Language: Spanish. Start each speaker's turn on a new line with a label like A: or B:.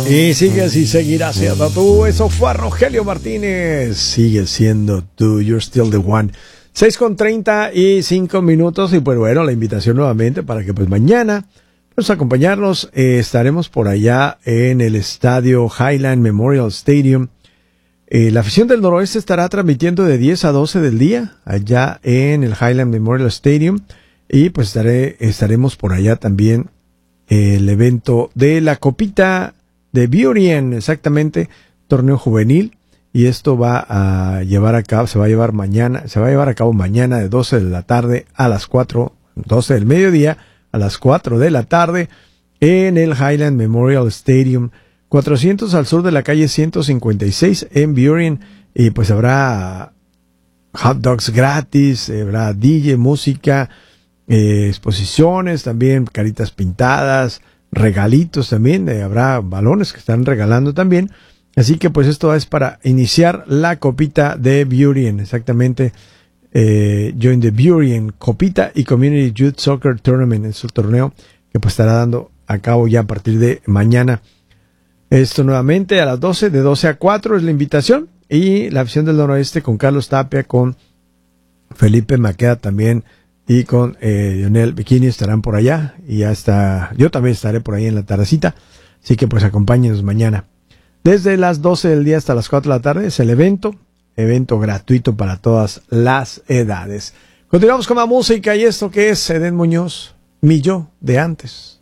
A: Y sigues y seguirás siendo tú. Eso fue Rogelio Martínez. Sigue siendo tú. You're still the one. 6:35 y pues bueno, la invitación nuevamente para que pues mañana pues acompañarnos. Estaremos por allá en el estadio Highland Memorial Stadium. La afición del noroeste estará transmitiendo de 10 a 12 del día allá en el Highland Memorial Stadium. Y pues estaremos por allá también el evento de la Copita de Burien, exactamente, torneo juvenil. Y esto se va a llevar a cabo mañana de 12 de la tarde a las 4, 12 del mediodía a las 4 de la tarde en el Highland Memorial Stadium, 400 al sur de la calle 156 en Burien. Y pues habrá hot dogs gratis, habrá DJ, música, exposiciones también, caritas pintadas, regalitos también, habrá balones que están regalando también. Así que pues esto es para iniciar la Copita de Burien, exactamente. Join the Burien Copita y Community Youth Soccer Tournament, es un torneo que pues estará dando a cabo ya a partir de mañana. Esto nuevamente a las 12, de 12 a 4 es la invitación. Y la afición del noroeste con Carlos Tapia, con Felipe Maqueda también y con Lionel Bikini estarán por allá. Y ya está, yo también estaré por ahí en la tardecita. Así que pues acompáñenos mañana. Desde las 12 del día hasta las 4 de la tarde es el evento gratuito para todas las edades. Continuamos con la música y esto que es Edén Muñoz, mi yo de antes.